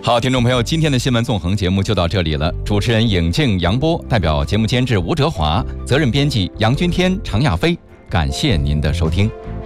好，听众朋友，今天的新闻纵横节目就到这里了。主持人尹静、杨波，代表节目监制吴哲华，责任编辑杨君天、常亚飞，感谢您的收听。